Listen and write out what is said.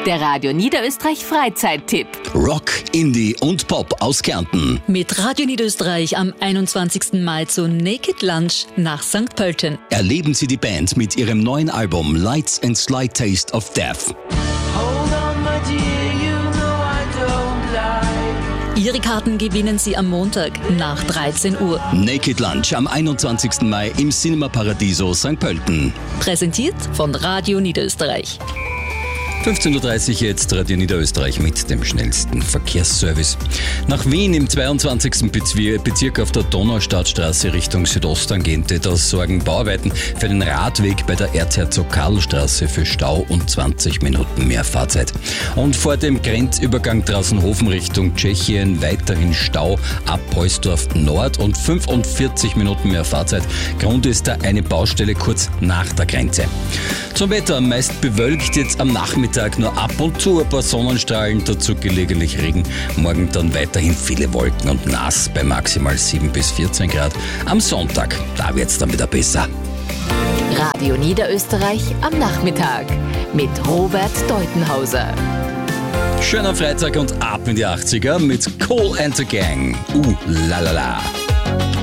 Der Radio Niederösterreich Freizeittipp. Rock, Indie und Pop aus Kärnten. Mit Radio Niederösterreich am 21. Mai zu Naked Lunch nach St. Pölten. Erleben Sie die Band mit ihrem neuen Album Lights and Slight Taste of Death. Ihre Karten gewinnen Sie am Montag nach 13 Uhr. Naked Lunch am 21. Mai im Cinema Paradiso St. Pölten. Präsentiert von Radio Niederösterreich. 15.30 Uhr jetzt Radio Niederösterreich mit dem schnellsten Verkehrsservice. Nach Wien im 22. Bezirk auf der Donaustadtstraße Richtung Südostangente, da sorgen Bauarbeiten für den Radweg bei der Erzherzog-Karl-Straße für Stau und 20 Minuten mehr Fahrzeit. Und vor dem Grenzübergang Draußenhofen Richtung Tschechien weiterhin Stau ab Poisdorf Nord und 45 Minuten mehr Fahrzeit. Grund ist da eine Baustelle kurz nach der Grenze. Zum Wetter, meist bewölkt, jetzt am Nachmittag nur ab und zu ein paar Sonnenstrahlen, dazu gelegentlich Regen. Morgen dann weiterhin viele Wolken und nass bei maximal 7 bis 14 Grad. Am Sonntag, da wird's dann wieder besser. Radio Niederösterreich am Nachmittag mit Robert Deutenhauser. Schöner Freitag und ab in die 80er mit Cole and the Gang. La la la.